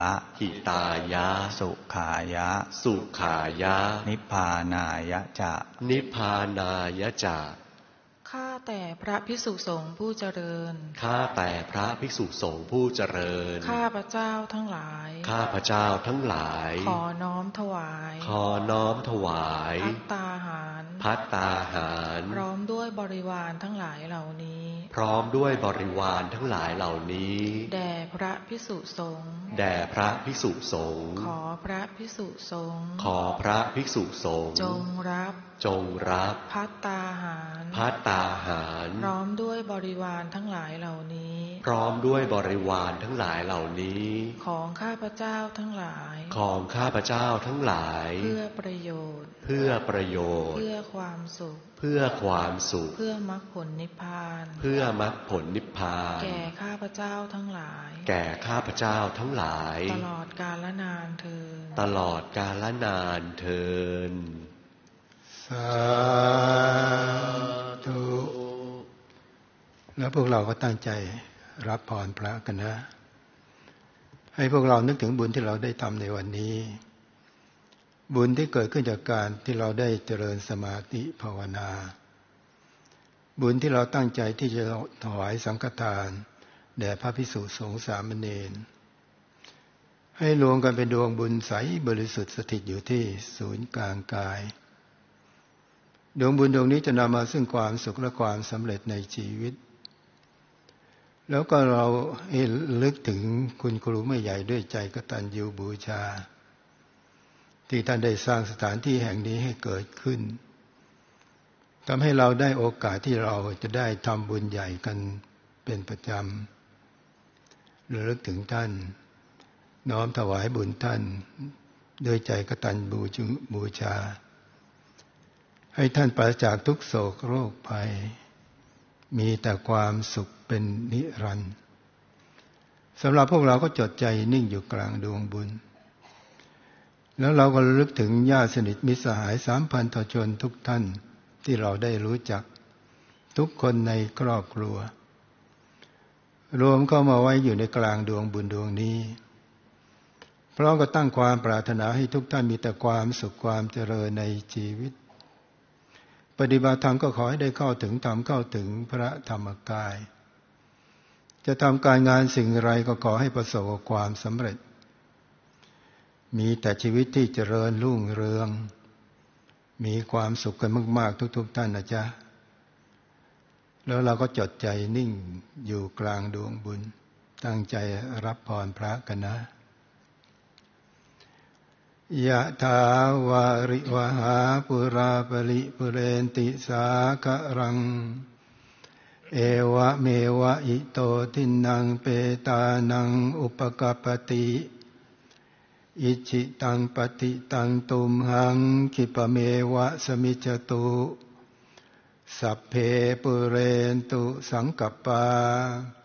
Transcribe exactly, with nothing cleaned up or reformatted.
ะหิตายะสุขายะสุขายะนิพพานายะจะนิพพานายะจะข้าแต่พระภิกษุสงฆ์ผู้เจริญข้าแต่พระภิกษุสงฆ์ผู้เจริญข้าพระเจ้าทั้งหลายข้าพระเจ้าทั้งหลายขอน้อมถวายขอน้อมถวายภัตตาหารภัตตาหารพร้อมด้วยบริวารทั้งหลายเหล่านี้พร้อมด้วยบริวารทั้งหลายเหล่านี้แด่พระภิกษุสงฆ์แด่พระภิกษุสงฆ์ขอพระภิกษุสงฆ์ขอพระภิกษุสงฆ์จงรับจงรับภัตตาหารภัตตาหารพร้อมด้วยบริวารทั้งหลายเหล่านี้พร้อมด้วยบริวารทั้งหลายเหล่านี้ของข้าพเจ้าทั้งหลายของข้าพเจ้าทั้งหลายเพื่อประโยชน์เพื่อประโยชน์เพื่อความสุขเพื่อความสุขเพื่อมรรคผลนิพพานเพื่อมรรคผลนิพพานแก่ข้าพเจ้าทั้งหลายแก่ข้าพเจ้าทั้งหลายตลอดกาลนานเทอญตลอดกาลนานเทอญสาธุแล้วพวกเราก็ตั้งใจรับพรพระกันนะให้พวกเรานึกถึงบุญที่เราได้ทำในวันนี้บุญที่เกิดขึ้นจากการที่เราได้เจริญสมาธิภาวนาบุญที่เราตั้งใจที่จะถวายสังฆทานแด่พระภิกษุสงฆ์สามเณรให้รวมกันเป็นดวงบุญใสบริสุทธิ์สถิตอยู่ที่ศูนย์กลางกายดวงบุญดวงนี้จะนำมาซึ่งความสุขและความสำเร็จในชีวิตแล้วก็เราให้ลึกถึงคุณครูแม่ใหญ่ด้วยใจกตัญญูบูชาที่ท่านได้สร้างสถานที่แห่งนี้ให้เกิดขึ้นทำให้เราได้โอกาสที่เราจะได้ทำบุญใหญ่กันเป็นประจำระลึกถึงท่านน้อมถวายบุญท่านด้วยใจกตัญญูบูชาให้ท่านปราศจากทุกโศกโรคภัยมีแต่ความสุขเป็นนิรันดร์สำหรับพวกเราก็จดใจนิ่งอยู่กลางดวงบุญแล้วเราก็ระลึกถึงญาติสนิทมิตรสหายสามพันธชนทุกท่านที่เราได้รู้จักทุกคนในครอบครัวรวมเข้ามาไว้อยู่ในกลางดวงบุญดวงนี้เพราะก็ตั้งความปรารถนาให้ทุกท่านมีแต่ความสุขความเจริญในชีวิตปฏิบัติธรรมก็ขอให้ได้เข้าถึงธรรมเข้าถึงพระธรรมกายจะทำการงานสิ่งไรก็ขอให้ประสบความสำเร็จมีแต่ชีวิตที่เจริญรุ่งเรืองมีความสุขกันมากๆทุกๆท่านนะจ๊ะแล้วเราก็จดใจนิ่งอยู่กลางดวงบุญตั้งใจรับพรพระกันนะยะถาวาริวหาปุราปริปุเรนติสาครังเอวะเมวะอิโตทินังเปตานังอุปกปติอิจิตังปฏิตังตุมหังคิปเมวะสมิจจตุสัพเพปุเรนตุสังกัปปา